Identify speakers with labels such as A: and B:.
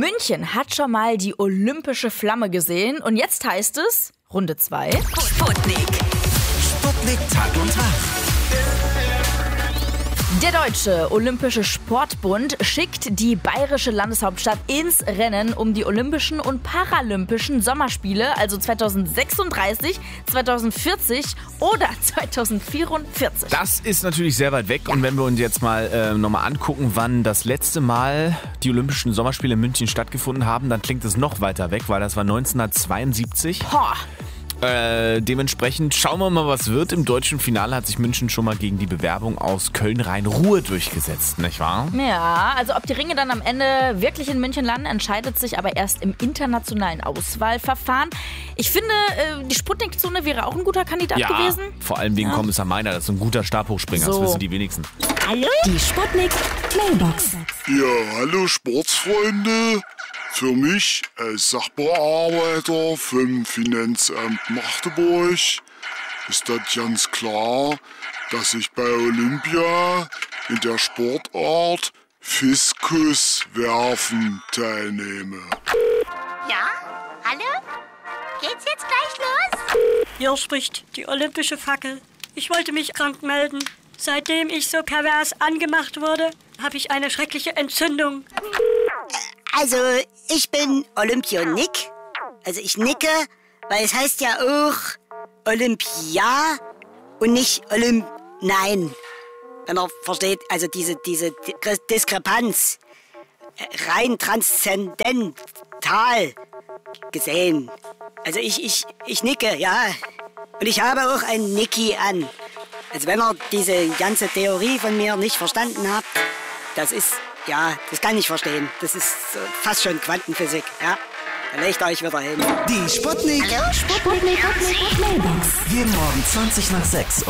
A: München hat schon mal die olympische Flamme gesehen und jetzt heißt es Runde 2.
B: Sputnik.
C: Sputnik Tag und Tag.
A: Der Deutsche Olympische Sportbund schickt die bayerische Landeshauptstadt ins Rennen um die Olympischen und Paralympischen Sommerspiele, also 2036, 2040 oder 2044.
D: Das ist natürlich sehr weit weg. Und wenn wir uns jetzt mal nochmal angucken, wann das letzte Mal die Olympischen Sommerspiele in München stattgefunden haben, dann klingt es noch weiter weg, weil das war 1972.
A: Boah.
D: Dementsprechend schauen wir mal, was wird. Im deutschen Finale hat sich München schon mal gegen die Bewerbung aus Köln-Rhein-Ruhr durchgesetzt, nicht wahr?
A: Ja, also ob die Ringe dann am Ende wirklich in München landen, entscheidet sich aber erst im internationalen Auswahlverfahren. Ich finde, die Sputnik-Zone wäre auch ein guter Kandidat gewesen.
D: Vor allem wegen Kommissar Meiner, das ist ein guter Stabhochspringer, das wissen die wenigsten.
B: Hallo? Die Sputnik Mailbox.
E: Ja, hallo Sportsfreunde. Für mich als Sachbearbeiter vom Finanzamt Magdeburg ist das ganz klar, dass ich bei Olympia in der Sportart Fiskuswerfen teilnehme.
F: Ja, hallo? Geht's jetzt gleich los?
G: Hier spricht die olympische Fackel. Ich wollte mich krank melden. Seitdem ich so pervers angemacht wurde, habe ich eine schreckliche Entzündung.
F: Also, ich bin Olympionik. Also ich nicke, weil es heißt ja auch Olympia und nicht Nein. Wenn er versteht, also diese Diskrepanz rein transzendental gesehen. Also ich nicke, ja. Und ich habe auch ein Nicki an. Also wenn ihr diese ganze Theorie von mir nicht verstanden habt, das kann ich verstehen. Das ist fast schon Quantenphysik, ja. Dann legt euch wieder hin.
C: Die Sputnik.
B: Hallo, Sputnik Mailbox.
C: Jeden Morgen 20 nach 6